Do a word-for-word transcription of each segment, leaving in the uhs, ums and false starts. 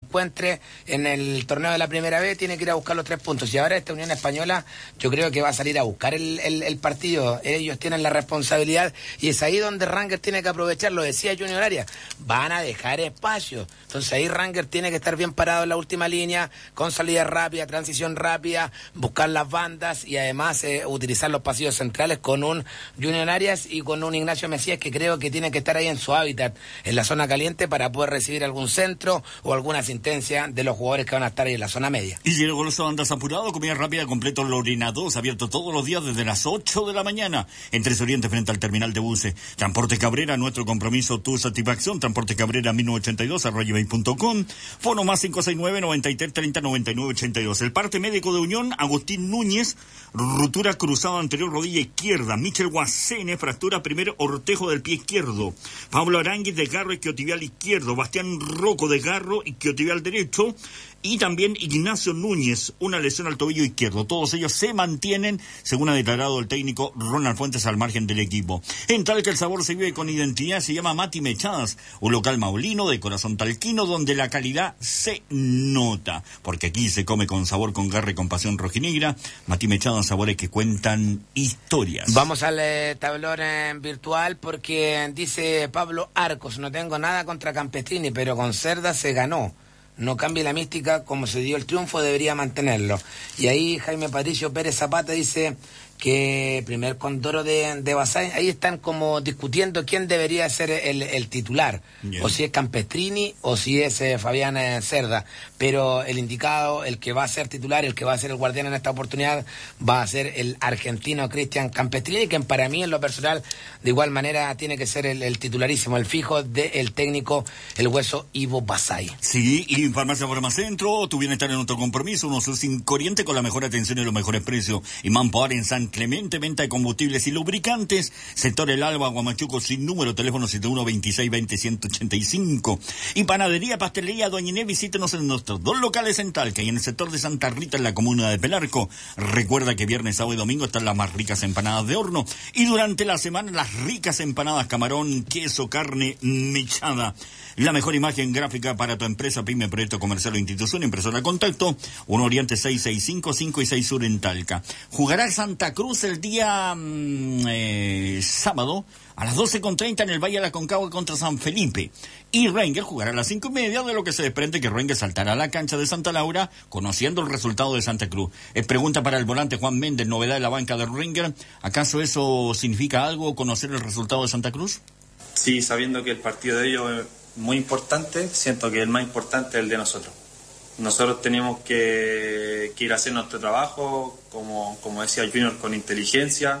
encuentre en el torneo de la primera vez, tiene que ir a buscar los tres puntos. Y ahora esta Unión Española, yo creo que va a salir a buscar el, el, el partido. Ellos tienen la responsabilidad y es ahí donde Rangers tiene que aprovechar. Lo decía Junior Arias, van a dejar espacio. Entonces ahí Rangers tiene que estar bien parado en la última línea, con salida rápida, transición rápida, buscar las bandas y además eh, utilizar los pasillos centrales con un Junior Arias y con un Ignacio Mesías, que creo que tiene que estar ahí en su hábitat, en la zona caliente, para poder recibir algún centro o alguna asistencia de los jugadores que van a estar ahí en la zona media. Y llegó los andas apurado, comida rápida completo Lorena dos, abierto todos los días desde las ocho de la mañana, en Tres Oriente frente al terminal de buses. Transporte Cabrera, nuestro compromiso, tu satisfacción. Transporte Cabrera mil novecientos ochenta y dos arroba gmail punto com. Fono más cinco seis nueve, noventa y tres, treinta, noventa y nueve, ochenta y dos. El parte médico de Unión, Agustín Núñez, ruptura cruzado anterior rodilla izquierda. Michel Guacene, fractura primer ortejo del pie izquierdo. Pablo Aránguiz, desgarro isquiotibial izquierdo. Bastián Rocco, desgarro isquiotibial al derecho, y también Ignacio Núñez, una lesión al tobillo izquierdo. Todos ellos se mantienen, según ha declarado el técnico Ronald Fuentes, al margen del equipo. En Talca el sabor se vive con identidad, se llama Mati Mechadas, un local maulino de corazón talquino donde la calidad se nota, porque aquí se come con sabor, con garra y con pasión rojinegra. Mati Mechadas, sabores que cuentan historias. Vamos al eh, tablón eh, virtual, porque dice Pablo Arcos, no tengo nada contra Campestrini, pero con Cerda se ganó. No cambie la mística, como se dio el triunfo, debería mantenerlo. Y ahí Jaime Patricio Pérez Zapata dice que primer condoro de, de Basay, ahí están como discutiendo quién debería ser el, el titular, yeah. o si es Campestrini o si es eh, Fabián eh, Cerda, pero el indicado, el que va a ser titular, el que va a ser el guardián en esta oportunidad, va a ser el argentino Cristian Campestrini, que para mí en lo personal de igual manera tiene que ser el, el titularísimo, el fijo del técnico, el hueso Ivo Basay. Sí, y Farmacia Farmacentro, tu bienestar en otro compromiso, uno sin corriente con la mejor atención y los mejores precios, y Manpower en San Clemente, venta de combustibles y lubricantes, sector El Alba, Guamachuco, sin número, teléfono siete uno, veintiséis, veinte, ciento ochenta y cinco. Y Panadería, Pastelería Doña Inés, visítenos en nuestros dos locales en Talca y en el sector de Santa Rita, en la comuna de Pelarco. Recuerda que viernes, sábado y domingo están las más ricas empanadas de horno, y durante la semana las ricas empanadas, camarón, queso, carne mechada. La mejor imagen gráfica para tu empresa, pyme, proyecto comercial o institución, impresora contacto, uno Oriente seiscientos sesenta y cinco, cinco y seis Sur en Talca. Jugará Santa Cruz el día mmm, eh, sábado a las doce con treinta en el Valle de la Concagua contra San Felipe. Y Rangers jugará a las cinco y media, de lo que se desprende que Rangers saltará a la cancha de Santa Laura, conociendo el resultado de Santa Cruz. Es pregunta para el volante Juan Méndez, novedad de la banca de Rangers. ¿Acaso eso significa algo, conocer el resultado de Santa Cruz? Sí, sabiendo que el partido de ellos es muy importante, siento que el más importante es el de nosotros. Nosotros tenemos que, que ir a hacer nuestro trabajo, como, como decía Junior, con inteligencia,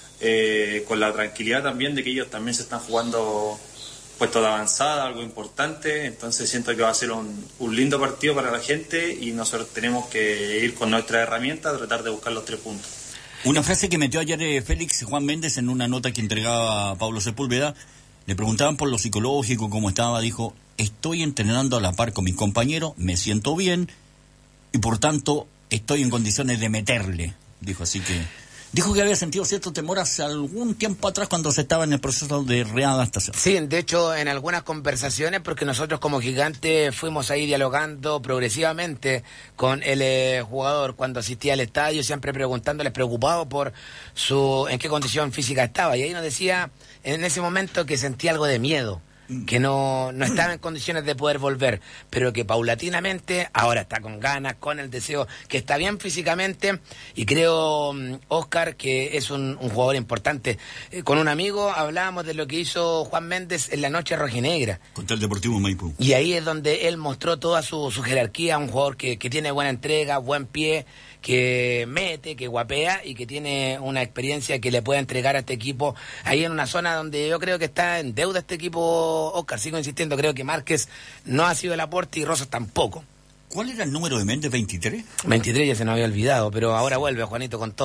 eh, con la tranquilidad también de que ellos también se están jugando puestos de avanzada, algo importante. Entonces siento que va a ser un, un lindo partido para la gente y nosotros tenemos que ir con nuestras herramientas a tratar de buscar los tres puntos. Una frase que metió ayer eh, Félix Juan Méndez en una nota que entregaba a Pablo Sepúlveda. Le preguntaban por lo psicológico, cómo estaba, dijo, estoy entrenando a la par con mis compañeros, me siento bien y por tanto estoy en condiciones de meterle, dijo. Así que dijo que había sentido cierto temor hace algún tiempo atrás cuando se estaba en el proceso de readaptación. Sí, de hecho en algunas conversaciones, porque nosotros como Gigante fuimos ahí dialogando progresivamente con el eh, jugador cuando asistía al estadio, siempre preguntándoles, preocupado por su en qué condición física estaba, y ahí nos decía en ese momento que sentía algo de miedo, que no, no estaba en condiciones de poder volver, pero que paulatinamente ahora está con ganas, con el deseo, que está bien físicamente, y creo, Oscar, que es un, un jugador importante. Eh, con un amigo hablábamos de lo que hizo Juan Méndez en la noche rojinegra. Contra el Deportivo Maipú. Y ahí es donde él mostró toda su, su jerarquía, un jugador que, que tiene buena entrega, buen pie, que mete, que guapea y que tiene una experiencia que le puede entregar a este equipo ahí en una zona donde yo creo que está en deuda este equipo, Oscar. Sigo insistiendo, creo que Márquez no ha sido el aporte y Rosas tampoco. ¿Cuál era el número de Méndez? ¿veintitrés? veintitrés, ya se nos había olvidado, pero ahora vuelve Juanito con todo.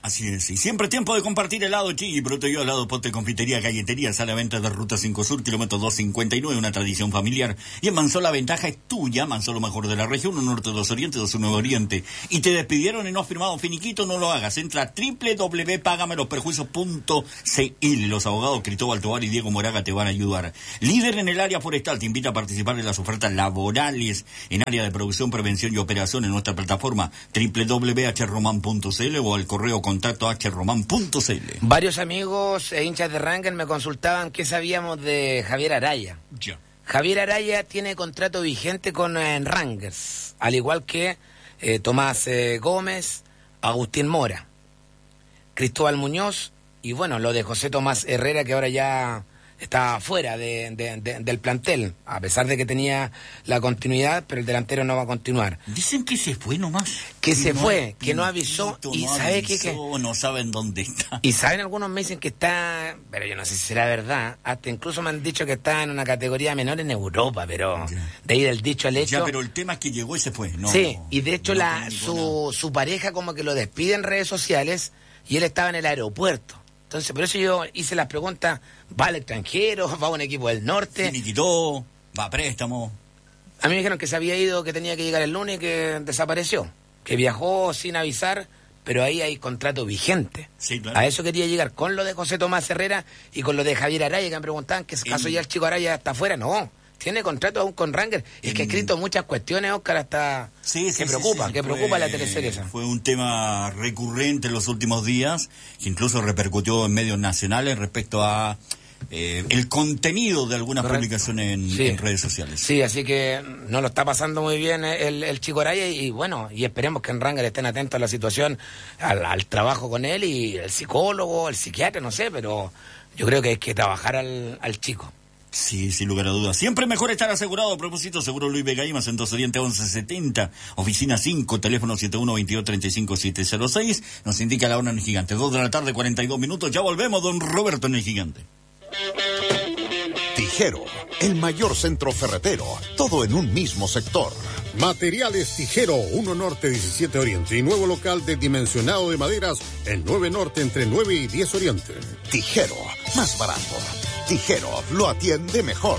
Así es, y siempre es tiempo de compartir helado Chigi, Proteyo, helado, pote, confitería, galletería, sale a venta de Ruta cinco Sur, kilómetro doscientos cincuenta y nueve, una tradición familiar. Y en Mansol la ventaja es tuya, Mansol lo mejor de la región, uno norte, dos oriente, dos nueve oriente. Y te despidieron y no has firmado finiquito, no lo hagas. Entra a doble u doble u doble u punto págame los perjuicios punto c l. Los abogados Cristóbal Tovar y Diego Moraga te van a ayudar. Líder en el área forestal, te invita a participar en las ofertas laborales en área de producción, prevención y operación en nuestra plataforma doble u doble u doble u punto h roman punto c l o al correo contacto h roman punto c l. Varios amigos e hinchas de Ranger me consultaban qué sabíamos de Javier Araya. Ya. Javier Araya tiene contrato vigente con eh, Rangers, al igual que eh, Tomás eh, Gómez, Agustín Mora, Cristóbal Muñoz y bueno, lo de José Tomás Herrera, que ahora ya está fuera de, de, de, del plantel, a pesar de que tenía la continuidad, pero el delantero no va a continuar. Dicen que se fue nomás. Que, que se no fue, que no avisó y no sabe avisó, que, que... no saben dónde está. Y saben, algunos me dicen que está, pero yo no sé si será verdad, hasta incluso me han dicho que está en una categoría menor en Europa, pero ya. De ahí del dicho al hecho... Ya, pero el tema es que llegó y se fue. No, sí, y de hecho no la su, su pareja como que lo despide en redes sociales y él estaba en el aeropuerto. Entonces, por eso yo hice las preguntas, ¿va al extranjero? ¿Va a un equipo del norte? Finiquitó, va a préstamo. A mí me dijeron que se había ido, que tenía que llegar el lunes y que desapareció. Que viajó sin avisar, pero ahí hay contrato vigente. Sí, claro. A eso quería llegar, con lo de José Tomás Herrera y con lo de Javier Araya, que me preguntaban que si acaso ya el chico Araya está afuera. No, tiene contrato aún con Ranger. Es que ha escrito muchas cuestiones, Oscar, hasta sí, sí, que preocupa, sí, sí, que fue, preocupa la teleserie esa. Fue un tema recurrente en los últimos días, que incluso repercutió en medios nacionales respecto a eh, el contenido de algunas Correcto. publicaciones en, sí. en redes sociales. Sí, así que no lo está pasando muy bien el, el chico Araya y, y bueno, y esperemos que en Ranger estén atentos a la situación, al, al trabajo con él y el psicólogo, el psiquiatra, no sé, pero yo creo que hay que trabajar al, al chico. Sí, sin lugar a dudas. Siempre mejor estar asegurado. A propósito, seguro Luis Vega Imas, en dos Oriente once setenta, oficina cinco, teléfono siete uno veintidós treinta y cinco siete cero seis. Nos indica la hora en el Gigante. dos de la tarde, cuarenta y dos minutos. Ya volvemos, don Roberto en el Gigante. Tijero, el mayor centro ferretero, todo en un mismo sector. Materiales Tijero, uno Norte diecisiete Oriente y nuevo local de dimensionado de maderas, el nueve Norte entre nueve y diez Oriente. Tijero, más barato. Tijero lo atiende mejor.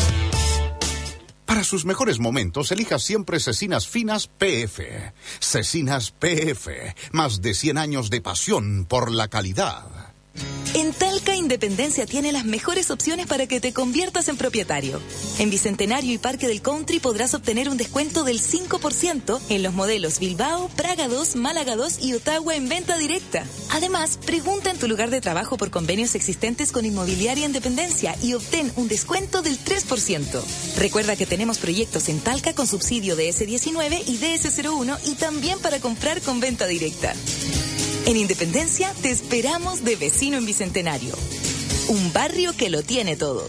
Para sus mejores momentos, elija siempre Cecinas Finas P F. Cecinas P F, más de cien años de pasión por la calidad. En Talca, Independencia tiene las mejores opciones para que te conviertas en propietario. En Bicentenario y Parque del Country podrás obtener un descuento del cinco por ciento en los modelos Bilbao, Praga dos, Málaga dos y Ottawa en venta directa. Además, pregunta en tu lugar de trabajo por convenios existentes con Inmobiliaria Independencia y obtén un descuento del tres por ciento. Recuerda que tenemos proyectos en Talca con subsidio de ese diecinueve y D S cero uno y también para comprar con venta directa. En Independencia te esperamos de vecino en Bicentenario. Un barrio que lo tiene todo.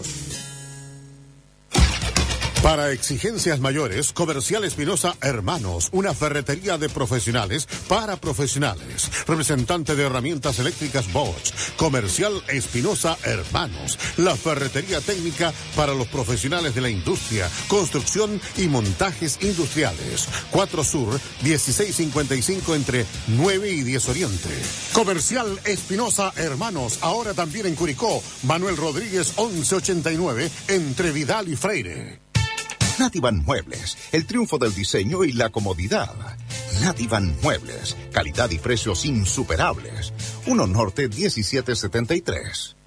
Para exigencias mayores, Comercial Espinosa Hermanos, una ferretería de profesionales para profesionales. Representante de herramientas eléctricas Bosch. Comercial Espinosa Hermanos, la ferretería técnica para los profesionales de la industria, construcción y montajes industriales. cuatro Sur, dieciséis cincuenta y cinco entre nueve y diez Oriente. Comercial Espinosa Hermanos, ahora también en Curicó. Manuel Rodríguez once ochenta y nueve entre Vidal y Freire. Nativan Muebles, el triunfo del diseño y la comodidad. Nativan Muebles, calidad y precios insuperables. uno Norte diecisiete setenta y tres.